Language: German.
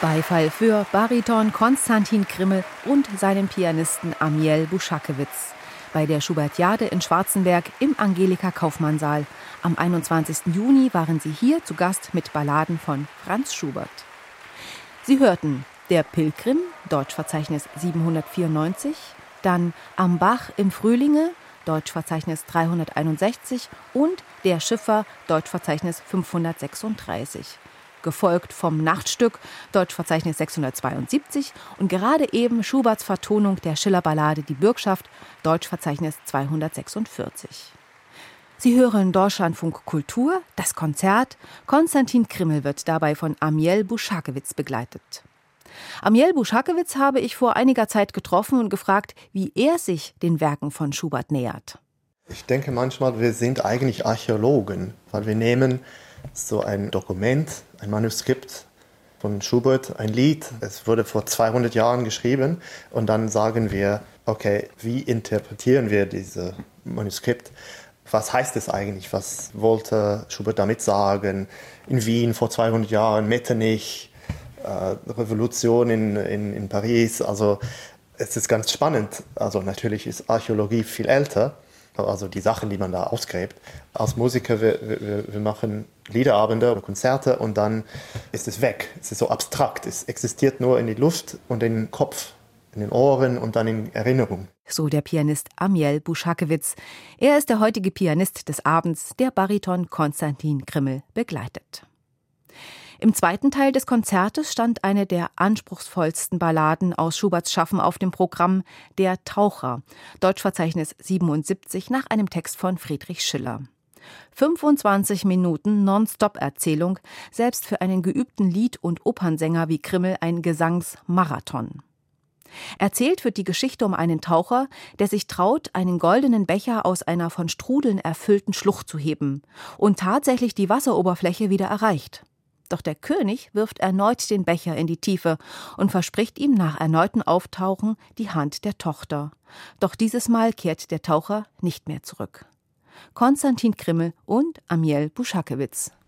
Beifall für Bariton Konstantin Krimmel und seinen Pianisten Amiel Buschakewitz bei der Schubertiade in Schwarzenberg im Angelika-Kaufmann-Saal. Am 21. Juni waren sie hier zu Gast mit Balladen von Franz Schubert. Sie hörten Der Pilgrim, Deutschverzeichnis 794, dann Am Bach im Frühlinge, Deutschverzeichnis 361 und Der Schiffer, Deutschverzeichnis 536. Gefolgt vom Nachtstück, Deutschverzeichnis 672 und gerade eben Schuberts Vertonung der Schillerballade Die Bürgschaft, Deutschverzeichnis 246. Sie hören Deutschlandfunk Kultur, das Konzert. Konstantin Krimmel wird dabei von Amiel Buschakewitz begleitet. Amiel Buschakewitz habe ich vor einiger Zeit getroffen und gefragt, wie er sich den Werken von Schubert nähert. Ich denke manchmal, wir sind eigentlich Archäologen, weil wir nehmen so ein Dokument, ein Manuskript von Schubert, ein Lied. Es wurde vor 200 Jahren geschrieben und dann sagen wir, okay, wie interpretieren wir dieses Manuskript? Was heißt es eigentlich? Was wollte Schubert damit sagen? In Wien vor 200 Jahren, Metternich, Revolution in Paris. Also es ist ganz spannend. Also natürlich ist Archäologie viel älter. Also die Sachen, die man da ausgräbt. Als Musiker, wir machen Liederabende oder Konzerte und dann ist es weg. Es ist so abstrakt. Es existiert nur in die Luft und im Kopf, in den Ohren und dann in Erinnerung. So der Pianist Amiel Buschakewitz. Er ist der heutige Pianist des Abends, der Bariton Konstantin Krimmel begleitet. Im zweiten Teil des Konzertes stand eine der anspruchsvollsten Balladen aus Schuberts Schaffen auf dem Programm, Der Taucher, Deutschverzeichnis 77 nach einem Text von Friedrich Schiller. 25 Minuten Non-Stop-Erzählung, selbst für einen geübten Lied- und Opernsänger wie Krimmel ein Gesangsmarathon. Erzählt wird die Geschichte um einen Taucher, der sich traut, einen goldenen Becher aus einer von Strudeln erfüllten Schlucht zu heben und tatsächlich die Wasseroberfläche wieder erreicht. Doch der König wirft erneut den Becher in die Tiefe und verspricht ihm nach erneuten Auftauchen die Hand der Tochter. Doch dieses Mal kehrt der Taucher nicht mehr zurück. Konstantin Krimmel und Amiel Buschakewitz.